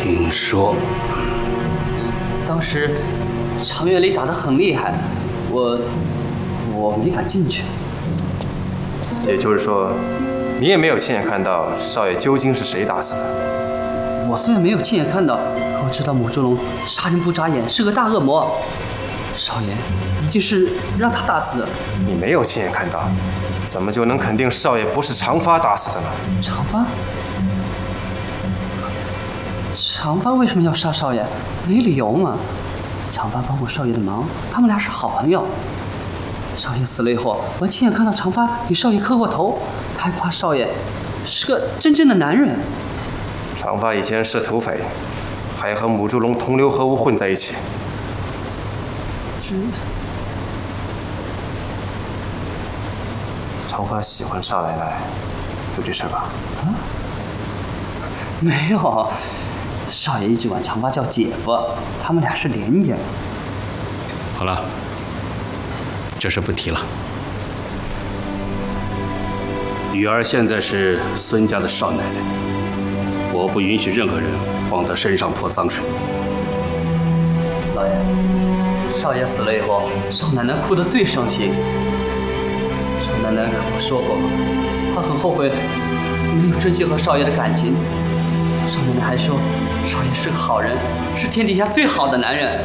听说当时长院里打得很厉害，我没敢进去。 也就是说，你也没有亲眼看到少爷究竟是谁打死的？ 我虽然没有亲眼看到，可我知道母猪龙杀人不眨眼，是个大恶魔。少爷一定是让他打死的。 你没有亲眼看到，怎么就能肯定少爷不是长发打死的呢？ 长发？长发为什么要杀少爷？没理由嘛。长发帮过少爷的忙，他们俩是好朋友。少爷死了以后，我亲眼看到长发给少爷磕过头，他还夸少爷是个真正的男人。 长发以前是土匪，还和母猪龙同流合污混在一起。长发喜欢少奶奶，有这事吧？ 啊？没有，少爷一直管长发叫姐夫，他们俩是连家。 好了，这事不提了。雨儿现在是孙家的少奶奶，我不允许任何人往她身上泼脏水。 老爷，少爷死了以后，少奶奶哭得最伤心。少奶奶跟我说过，她很后悔没有珍惜和少爷的感情。少奶奶还说，少爷是个好人，是天底下最好的男人。